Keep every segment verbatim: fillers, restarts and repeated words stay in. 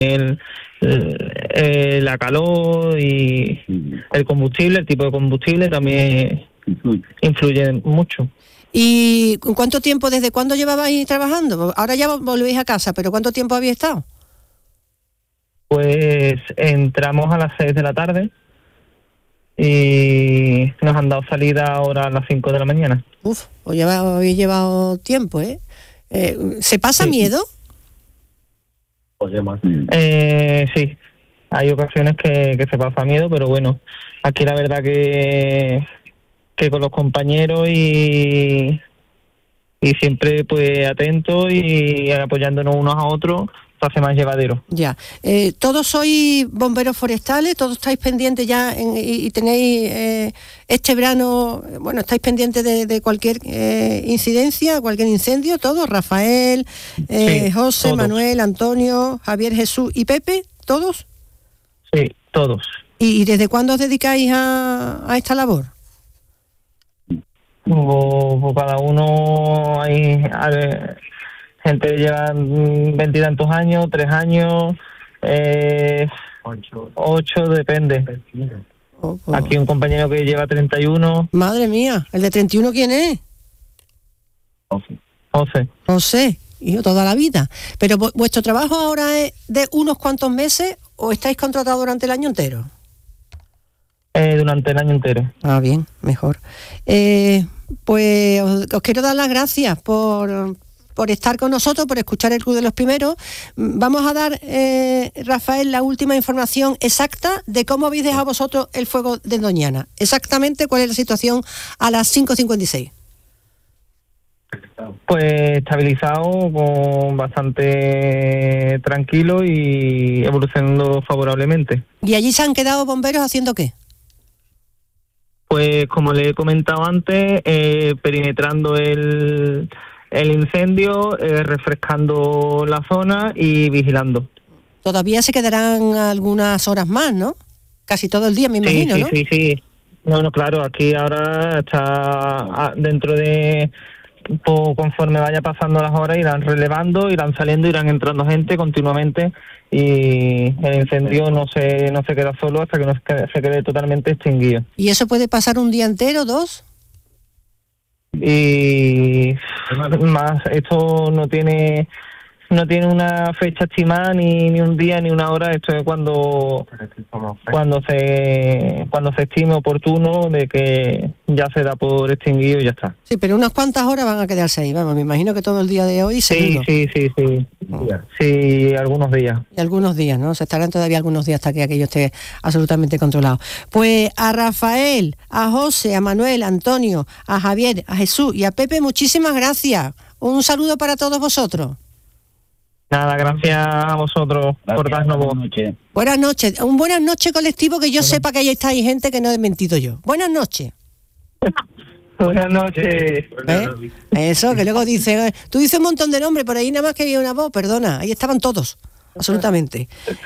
el, el, la calor y el combustible, el tipo de combustible también influye, influye mucho. ¿Y cuánto tiempo, desde cuándo llevabais trabajando? Ahora ya volvéis a casa, pero ¿cuánto tiempo habéis estado? Pues entramos a las seis de la tarde y nos han dado salida ahora a las cinco de la mañana. Uf, os lleva, habéis llevado tiempo, ¿eh? eh ¿Se pasa sí. miedo? Eh, sí, hay ocasiones que, que se pasa miedo, pero bueno, aquí la verdad que, que con los compañeros y, y siempre pues atentos y apoyándonos unos a otros, se hace más llevadero. Ya, eh, ¿todos sois bomberos forestales? ¿Todos estáis pendientes ya en, y, y tenéis eh, este verano, bueno, estáis pendientes de, de cualquier eh, incidencia, cualquier incendio? ¿Todos? ¿Rafael, eh, sí, José, todos. Manuel, Antonio, Javier, Jesús y Pepe? ¿Todos? Sí, todos. ¿Y, y desde cuándo os dedicáis a, a esta labor? O, o cada uno hay... A ver, gente que lleva veintitantos años, tres años, eh, ocho. ocho, depende. Oh, oh. Aquí un compañero que lleva treinta y uno. Madre mía, ¿el de treinta y uno quién es? José. José. José, hijo, toda la vida. ¿Pero vuestro trabajo ahora es de unos cuantos meses o estáis contratados durante el año entero? Eh, durante el año entero. Ah, bien, mejor. Eh, pues os, os quiero dar las gracias por... por estar con nosotros, por escuchar el Club de los Primeros. Vamos a dar, eh, Rafael, la última información exacta de cómo habéis dejado vosotros el fuego de Doñana. Exactamente cuál es la situación a las cinco cincuenta y seis. Pues estabilizado, con bastante tranquilo y evolucionando favorablemente. ¿Y allí se han quedado bomberos haciendo qué? Pues como le he comentado antes, eh, perimetrando el... el incendio, eh, refrescando la zona y vigilando. Todavía se quedarán algunas horas más, ¿no? Casi todo el día, me imagino, sí, ¿no? Sí, sí, sí. No, no, claro, aquí ahora está dentro de... Pues, conforme vaya pasando las horas, irán relevando, irán saliendo, irán entrando gente continuamente y el incendio no se no se queda solo hasta que no se quede, se quede totalmente extinguido. ¿Y eso puede pasar un día entero, dos? Y más, esto no tiene no tiene una fecha estimada, ni, ni un día ni una hora. Esto es cuando cuando se cuando se estime oportuno de que ya se da por extinguido y ya está. Sí, pero unas cuantas horas van a quedarse ahí, vamos, me imagino que todo el día de hoy seguro. Sí, sí, sí, sí, oh. sí, algunos días. Y algunos días, ¿no? Se estarán todavía algunos días hasta que aquello esté absolutamente controlado. Pues a Rafael, a José, a Manuel, a Antonio, a Javier, a Jesús y a Pepe, muchísimas gracias. Un saludo para todos vosotros. Nada, gracias a vosotros gracias, por darnos voz. Buenas noches. Buenas noches. Un buenas noches colectivo, que yo bueno. sepa que ahí está ahí gente que no he mentido yo. Buenas noches. Buenas noches. ¿Eh? Eso, que luego dice, tú dices un montón de nombres, por ahí nada más que había una voz, perdona, ahí estaban todos, absolutamente.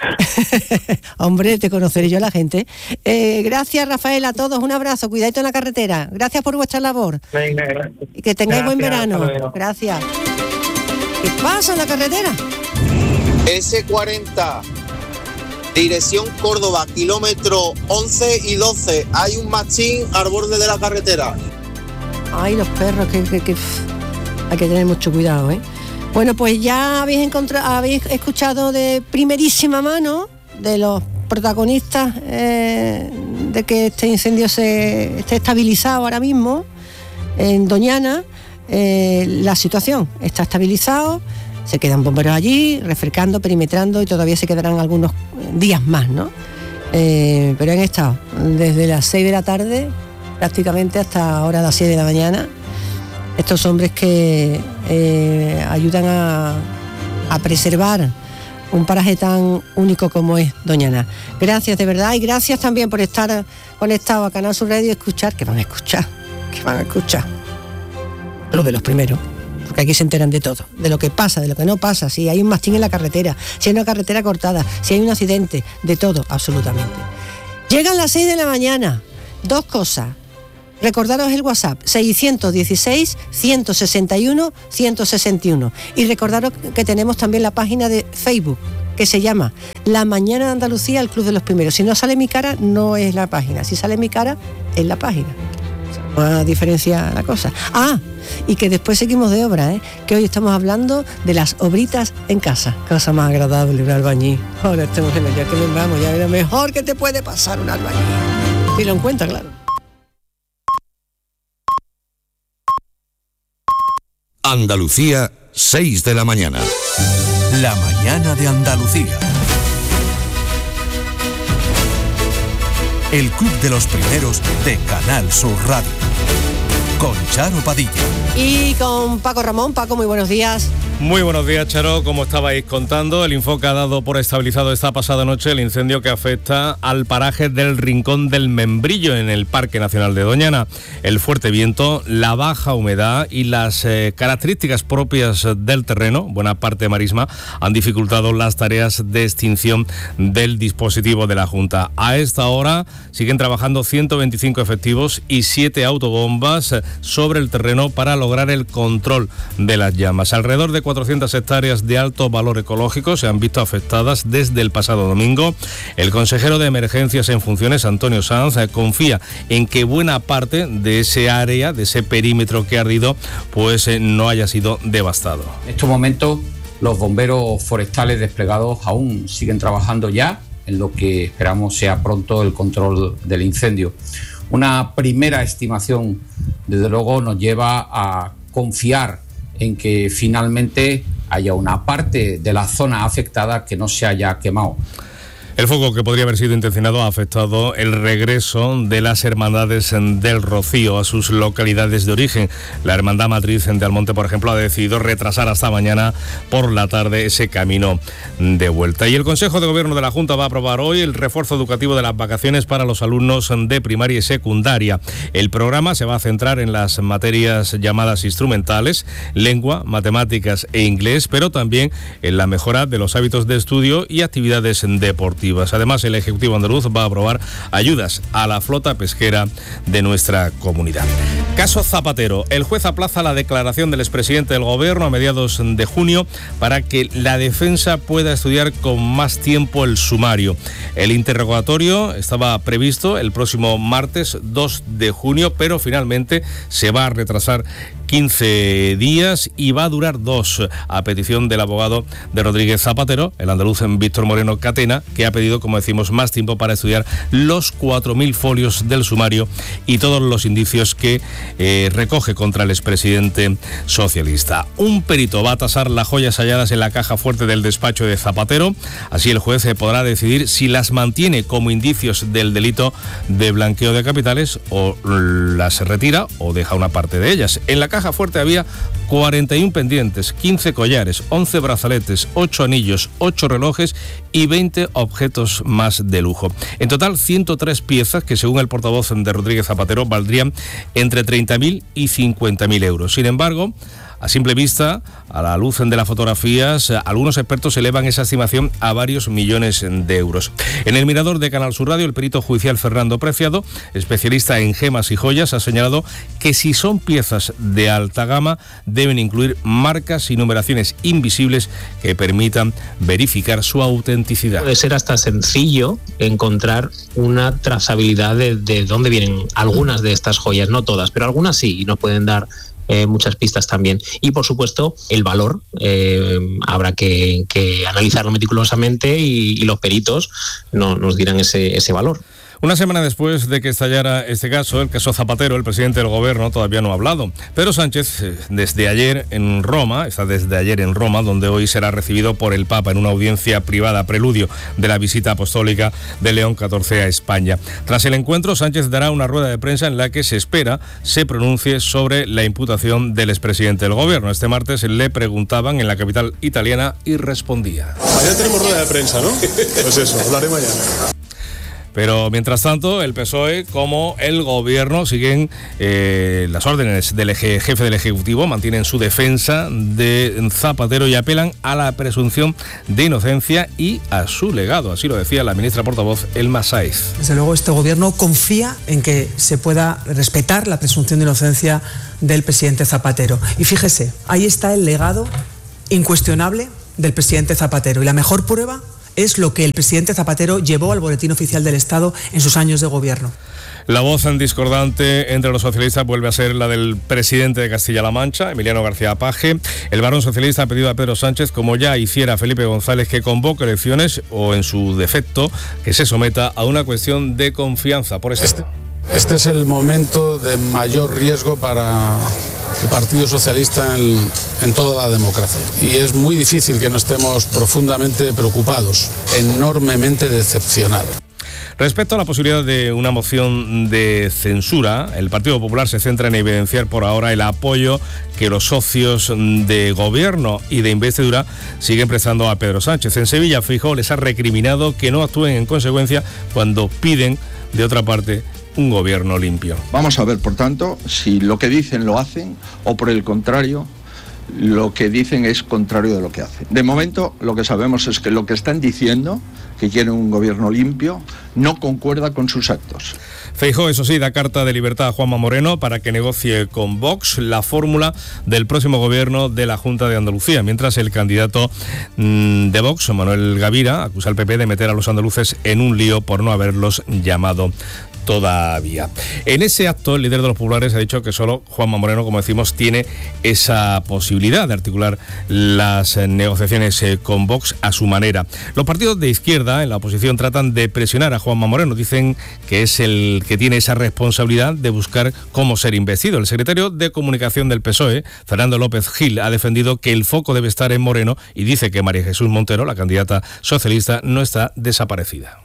Hombre, te conoceré yo a la gente. Eh, gracias, Rafael, a todos, un abrazo, cuidadito en la carretera. Gracias por vuestra labor. Venga, gracias. Y que tengáis gracias, buen verano. Gracias. ¿Qué pasa en la carretera? ese cuarenta, dirección Córdoba, kilómetro once y doce. Hay un machín al borde de la carretera. Ay, los perros, que, que, que hay que tener mucho cuidado, ¿eh? Bueno, pues ya habéis encontrado, habéis escuchado de primerísima mano de los protagonistas eh, de que este incendio se esté estabilizado ahora mismo en Doñana. Eh, la situación está estabilizado, se quedan bomberos allí, refrescando, perimetrando y todavía se quedarán algunos días más, ¿no? Eh, pero han estado desde las seis de la tarde prácticamente hasta ahora las siete de la mañana estos hombres que eh, ayudan a, a preservar un paraje tan único como es Doñana. Gracias de verdad y gracias también por estar conectados a Canal Sur Radio y escuchar, que van a escuchar, que van a escuchar lo de los primeros, porque aquí se enteran de todo, de lo que pasa, de lo que no pasa, si hay un mastín en la carretera, si hay una carretera cortada, si hay un accidente, de todo, absolutamente. Llegan las seis de la mañana, dos cosas. Recordaros el WhatsApp, seiscientos dieciséis, ciento sesenta y uno, ciento sesenta y uno. Y recordaros que tenemos también la página de Facebook, que se llama La Mañana de Andalucía, el Club de los Primeros. Si no sale mi cara, no es la página. Si sale mi cara, es la página. Más diferencia la cosa. Ah, y que después seguimos de obra, ¿eh? Que hoy estamos hablando de las obritas en casa. Cosa más agradable, un albañil. Ahora estamos en el día que vengamos, ya es lo mejor que te puede pasar un albañil. Si lo encuentra, claro. Andalucía, seis de la mañana. La mañana de Andalucía. El Club de los Primeros de Canal Sur Radio. Con Charo Padilla. Y con Paco Ramón. Paco, muy buenos días. Muy buenos días, Charo. Como estabais contando, el Infoca ha dado por estabilizado esta pasada noche el incendio que afecta al paraje del Rincón del Membrillo en el Parque Nacional de Doñana. El fuerte viento, la baja humedad y las eh, características propias del terreno, buena parte de marisma, han dificultado las tareas de extinción del dispositivo de la Junta. A esta hora siguen trabajando ciento veinticinco efectivos y siete autobombas sobre el terreno para lograr el control de las llamas. Alrededor de cuatrocientas hectáreas de alto valor ecológico se han visto afectadas desde el pasado domingo. El consejero de Emergencias en funciones, Antonio Sanz, confía en que buena parte de ese área, de ese perímetro que ha ardido, pues eh, no haya sido devastado. En estos momentos, los bomberos forestales desplegados aún siguen trabajando ya en lo que esperamos sea pronto el control del incendio. Una primera estimación, desde luego, nos lleva a confiar en que finalmente haya una parte de la zona afectada que no se haya quemado. El fuego que podría haber sido intencionado ha afectado el regreso de las hermandades del Rocío a sus localidades de origen. La hermandad matriz de Almonte, por ejemplo, ha decidido retrasar hasta mañana por la tarde ese camino de vuelta. Y el Consejo de Gobierno de la Junta va a aprobar hoy el refuerzo educativo de las vacaciones para los alumnos de primaria y secundaria. El programa se va a centrar en las materias llamadas instrumentales, lengua, matemáticas e inglés, pero también en la mejora de los hábitos de estudio y actividades deportivas. Además, el Ejecutivo andaluz va a aprobar ayudas a la flota pesquera de nuestra comunidad. Caso Zapatero. El juez aplaza la declaración del expresidente del Gobierno a mediados de junio para que la defensa pueda estudiar con más tiempo el sumario. El interrogatorio estaba previsto el próximo martes dos de junio, pero finalmente se va a retrasar quince días y va a durar dos, a petición del abogado de Rodríguez Zapatero, el andaluz Víctor Moreno Catena, que ha pedido, como decimos, más tiempo para estudiar los cuatro mil folios del sumario y todos los indicios que eh, recoge contra el expresidente socialista. Un perito va a tasar las joyas halladas en la caja fuerte del despacho de Zapatero. Así el juez podrá decidir si las mantiene como indicios del delito de blanqueo de capitales o las retira o deja una parte de ellas. En la caja fuerte había cuarenta y uno pendientes, quince collares, once brazaletes, ocho anillos, ocho relojes y veinte objetos más de lujo. En total, ciento tres piezas que, según el portavoz de Rodríguez Zapatero, valdrían entre treinta mil y cincuenta mil euros. Sin embargo, a simple vista, a la luz de las fotografías, algunos expertos elevan esa estimación a varios millones de euros. En el Mirador de Canal Sur Radio, el perito judicial Fernando Preciado, especialista en gemas y joyas, ha señalado que si son piezas de alta gama, deben incluir marcas y numeraciones invisibles que permitan verificar su autenticidad. Puede ser hasta sencillo encontrar una trazabilidad de, de dónde vienen algunas de estas joyas, no todas, pero algunas sí, y nos pueden dar Eh, muchas pistas también. Y por supuesto el valor, eh, habrá que, que analizarlo meticulosamente y, y los peritos no, nos dirán ese, ese valor. Una semana después de que estallara este caso, el caso Zapatero, el presidente del Gobierno todavía no ha hablado. Pedro Sánchez, desde ayer en Roma, está desde ayer en Roma, donde hoy será recibido por el Papa en una audiencia privada, preludio de la visita apostólica de León catorce a España. Tras el encuentro, Sánchez dará una rueda de prensa en la que se espera se pronuncie sobre la imputación del expresidente del Gobierno. Este martes le preguntaban en la capital italiana y respondía. Mañana tenemos rueda de prensa, ¿no? Pues eso, hablaré mañana. Pero mientras tanto, el P S O E como el Gobierno siguen eh, las órdenes del eje, jefe del Ejecutivo, mantienen su defensa de Zapatero y apelan a la presunción de inocencia y a su legado. Así lo decía la ministra portavoz Elma Sáez. Desde luego, este Gobierno confía en que se pueda respetar la presunción de inocencia del presidente Zapatero. Y fíjese, ahí está el legado incuestionable del presidente Zapatero. Y la mejor prueba es lo que el presidente Zapatero llevó al Boletín Oficial del Estado en sus años de gobierno. La voz discordante entre los socialistas vuelve a ser la del presidente de Castilla-La Mancha, Emiliano García Paje. El varón socialista ha pedido a Pedro Sánchez, como ya hiciera Felipe González, que convoque elecciones o, en su defecto, que se someta a una cuestión de confianza. Por este, este es el momento de mayor riesgo para el Partido Socialista en, en toda la democracia. Y es muy difícil que no estemos profundamente preocupados, enormemente decepcionados. Respecto a la posibilidad de una moción de censura, el Partido Popular se centra en evidenciar por ahora el apoyo que los socios de gobierno y de investidura siguen prestando a Pedro Sánchez. En Sevilla, Feijóo les ha recriminado que no actúen en consecuencia cuando piden, de otra parte, un gobierno limpio. Vamos a ver, por tanto, si lo que dicen lo hacen o, por el contrario, lo que dicen es contrario de lo que hacen. De momento, lo que sabemos es que lo que están diciendo, que quieren un gobierno limpio, no concuerda con sus actos. Feijóo, eso sí, da carta de libertad a Juanma Moreno para que negocie con Vox la fórmula del próximo gobierno de la Junta de Andalucía, mientras el candidato mmm, de Vox, Manuel Gavira, acusa al P P de meter a los andaluces en un lío por no haberlos llamado todavía. En ese acto, el líder de los populares ha dicho que solo Juanma Moreno, como decimos, tiene esa posibilidad de articular las negociaciones con Vox a su manera. Los partidos de izquierda en la oposición tratan de presionar a Juanma Moreno. Dicen que es el que tiene esa responsabilidad de buscar cómo ser investido. El secretario de Comunicación del P S O E, Fernando López Gil, ha defendido que el foco debe estar en Moreno y dice que María Jesús Montero, la candidata socialista, no está desaparecida.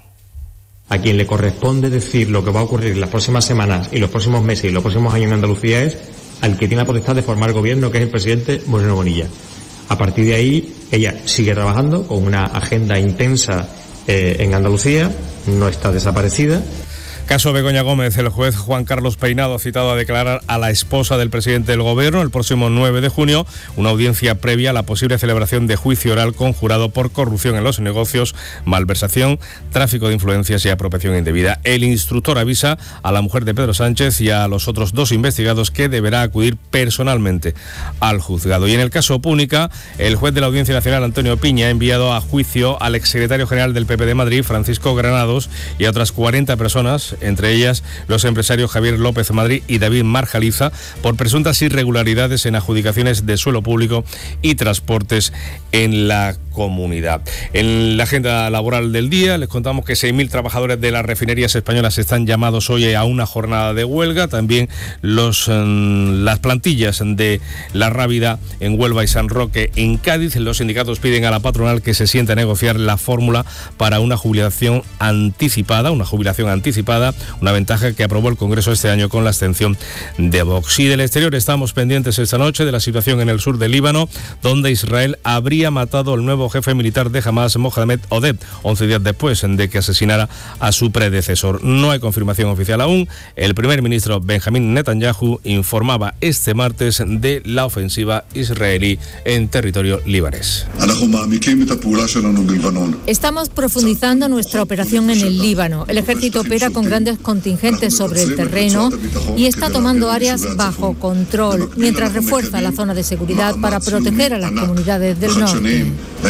A quien le corresponde decir lo que va a ocurrir en las próximas semanas y los próximos meses y los próximos años en Andalucía es al que tiene la potestad de formar gobierno, que es el presidente Moreno Bonilla. A partir de ahí, ella sigue trabajando con una agenda intensa eh, en Andalucía, no está desaparecida. Caso Begoña Gómez, el juez Juan Carlos Peinado ha citado a declarar a la esposa del presidente del gobierno el próximo nueve de junio, una audiencia previa a la posible celebración de juicio oral conjurado por corrupción en los negocios, malversación, tráfico de influencias y apropiación indebida. El instructor avisa a la mujer de Pedro Sánchez y a los otros dos investigados que deberá acudir personalmente al juzgado. Y en el caso Púnica, el juez de la Audiencia Nacional, Antonio Piña, ha enviado a juicio al exsecretario general del P P de Madrid, Francisco Granados, y a otras cuarenta personas, entre ellas los empresarios Javier López Madrid y David Marjaliza, por presuntas irregularidades en adjudicaciones de suelo público y transportes en la comunidad. En la agenda laboral del día les contamos que seis mil trabajadores de las refinerías españolas están llamados hoy a una jornada de huelga. También los, um, las plantillas de La Rábida en Huelva y San Roque en Cádiz. Los sindicatos piden a la patronal que se siente a negociar la fórmula para una jubilación anticipada, una jubilación anticipada, una ventaja que aprobó el Congreso este año con la abstención de Vox. Y del exterior estamos pendientes esta noche de la situación en el sur del Líbano, donde Israel habría matado al nuevo jefe militar de Hamás, Mohamed Oded, once días después de que asesinara a su predecesor. No hay confirmación oficial aún. El primer ministro Benjamín Netanyahu informaba este martes de la ofensiva israelí en territorio libanés. Estamos profundizando nuestra operación en el Líbano. El ejército opera con grandes contingentes sobre el terreno y está tomando áreas bajo control, mientras refuerza la zona de seguridad para proteger a las comunidades del norte.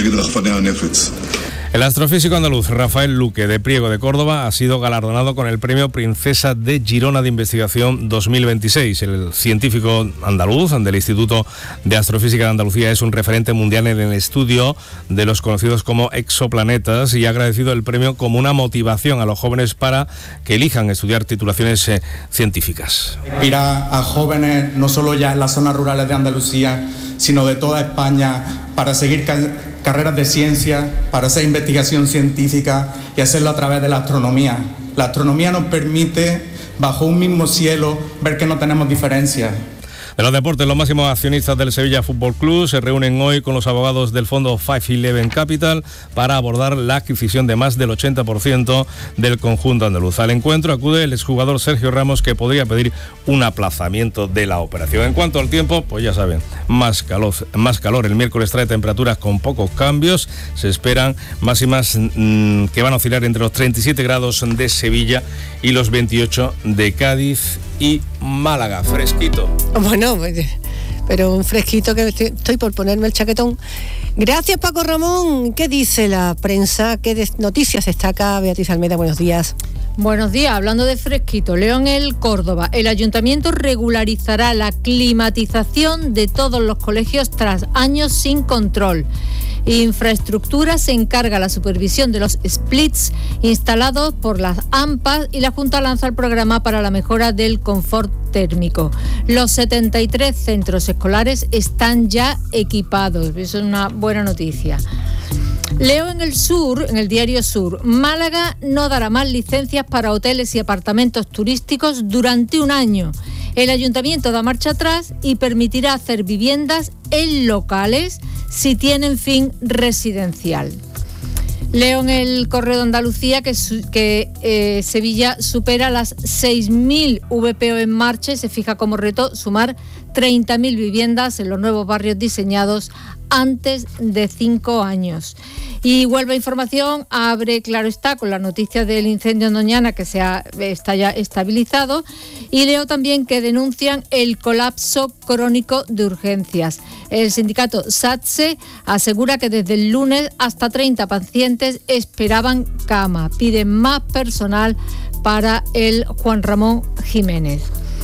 El astrofísico andaluz Rafael Luque, de Priego de Córdoba, ha sido galardonado con el Premio Princesa de Girona de Investigación dos mil veintiséis. El científico andaluz del Instituto de Astrofísica de Andalucía es un referente mundial en el estudio de los conocidos como exoplanetas y ha agradecido el premio como una motivación a los jóvenes para que elijan estudiar titulaciones eh, científicas. Inspira a jóvenes no solo ya en las zonas rurales de Andalucía, sino de toda España, para seguir ca- carreras de ciencia, para hacer investigación científica y hacerlo a través de la astronomía. La astronomía nos permite, bajo un mismo cielo, ver que no tenemos diferencias. De los deportes, los máximos accionistas del Sevilla Fútbol Club se reúnen hoy con los abogados del fondo cinco once Capital para abordar la adquisición de más del ochenta por ciento del conjunto andaluz. Al encuentro acude el exjugador Sergio Ramos, que podría pedir un aplazamiento de la operación. En cuanto al tiempo, pues ya saben, más calor, más calor. El miércoles trae temperaturas con pocos cambios. Se esperan máximas mmm, que van a oscilar entre los treinta y siete grados de Sevilla y los veintiocho de Cádiz y Málaga. Fresquito. Bueno, pues, pero un fresquito que estoy, estoy por ponerme el chaquetón. Gracias, Paco Ramón. ¿Qué dice la prensa? ¿Qué de- noticias destaca Beatriz Almeida? Buenos días. Buenos días, hablando de fresquito, leo en el Córdoba, el ayuntamiento regularizará la climatización de todos los colegios tras años sin control. Infraestructura se encarga la supervisión de los splits instalados por las AMPAs y la Junta lanza el programa para la mejora del confort térmico. Los setenta y tres centros escolares están ya equipados, eso es una buena noticia. Leo en el Sur, en el diario Sur, Málaga no dará más licencias para hoteles y apartamentos turísticos durante un año. El ayuntamiento da marcha atrás y permitirá hacer viviendas en locales si tienen fin residencial. Leo en el Correo de Andalucía que, su, que eh, Sevilla supera las seis mil V P O en marcha y se fija como reto sumar treinta mil viviendas en los nuevos barrios diseñados antes de cinco años. Y Huelva Información abre, claro está, con la noticia del incendio en Doñana que se ha, está ya estabilizado. Y leo también que denuncian el colapso crónico de urgencias. El sindicato SATSE asegura que desde el lunes hasta treinta pacientes esperaban cama. Piden más personal para el Juan Ramón Jiménez.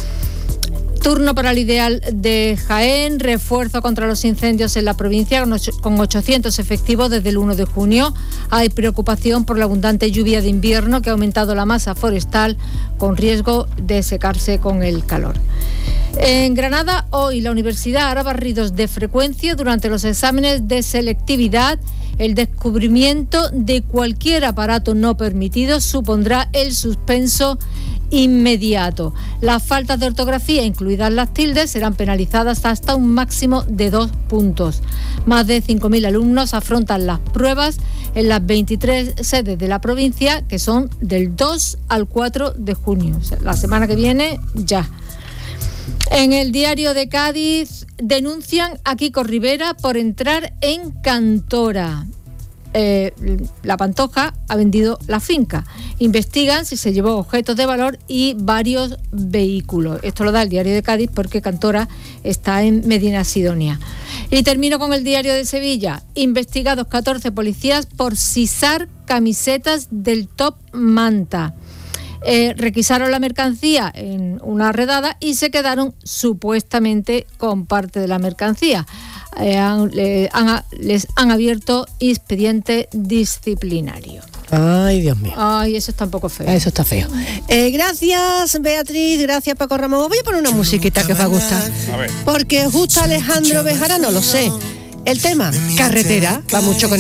Turno para el Ideal de Jaén, refuerzo contra los incendios en la provincia con ochocientos efectivos desde el uno de junio. Hay preocupación por la abundante lluvia de invierno que ha aumentado la masa forestal con riesgo de secarse con el calor. En Granada, hoy la universidad hará barridos de frecuencia durante los exámenes de selectividad. El descubrimiento de cualquier aparato no permitido supondrá el suspenso inmediato. Las faltas de ortografía, incluidas las tildes, serán penalizadas hasta un máximo de dos puntos. Más de cinco mil alumnos afrontan las pruebas en las veintitrés sedes de la provincia, que son del dos al cuatro de junio. O sea, la semana que viene ya. En el Diario de Cádiz denuncian a Kiko Rivera por entrar en Cantora. Eh, la Pantoja ha vendido la finca. Investigan si se llevó objetos de valor y varios vehículos. Esto lo da el Diario de Cádiz porque Cantora está en Medina Sidonia. Y termino con el Diario de Sevilla. Investigados catorce policías por sisar camisetas del Top Manta. Eh, requisaron la mercancía en una redada y se quedaron supuestamente con parte de la mercancía. Eh, han, le, han, les han abierto expediente disciplinario. Ay, Dios mío. Ay, eso está un poco feo. Eso está feo. Eh, gracias, Beatriz, gracias, Paco Ramón. Voy a poner una musiquita que os va a gustar. A ver. Porque justo Alejandro Bejarano, lo sé. El tema, carretera, va mucho con